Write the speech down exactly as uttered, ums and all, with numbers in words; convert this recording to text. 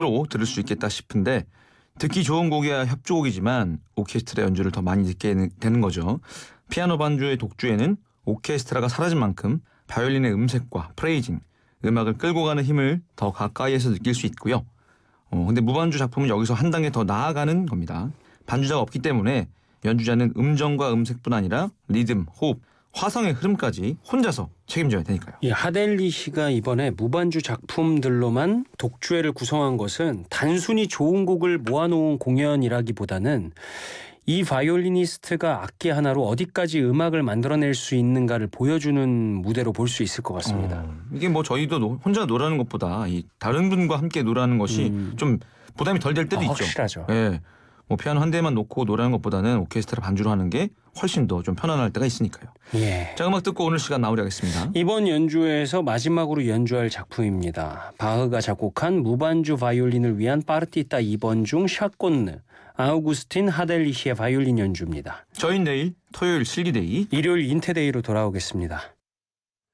들을 수 있겠다 싶은데 듣기 좋은 곡이야 협주곡이지만 오케스트라 연주를 더 많이 듣게 되는 거죠. 피아노 반주의 독주에는 오케스트라가 사라진 만큼 바이올린의 음색과 프레이징, 음악을 끌고 가는 힘을 더 가까이에서 느낄 수 있고요. 어, 근데 무반주 작품은 여기서 한 단계 더 나아가는 겁니다. 반주자가 없기 때문에 연주자는 음정과 음색뿐 아니라 리듬, 호흡, 화성의 흐름까지 혼자서 책임져야 되니까요. 이 하델리 씨가 이번에 무반주 작품들로만 독주회를 구성한 것은 단순히 좋은 곡을 모아놓은 공연이라기보다는 이 바이올리니스트가 악기 하나로 어디까지 음악을 만들어낼 수 있는가를 보여주는 무대로 볼 수 있을 것 같습니다. 어, 이게 뭐 저희도 노, 혼자 노라는 것보다 이 다른 분과 함께 노라는 것이 음. 좀 부담이 덜 될 때도 아, 있죠. 확실하죠. 예. 뭐 피아노 한 대만 놓고 노라는 것보다는 오케스트라 반주로 하는 게 훨씬 더 좀 편안할 때가 있으니까요. 예. 자, 음악 듣고 오늘 시간 마무리하겠습니다. 이번 연주회에서 마지막으로 연주할 작품입니다. 바흐가 작곡한 무반주 바이올린을 위한 파르티타 이 번 중 샷건느, 아우구스틴 하델리 씨의 바이올린 연주입니다. 저희 내일 토요일 실기데이 일요일 인테데이로 돌아오겠습니다.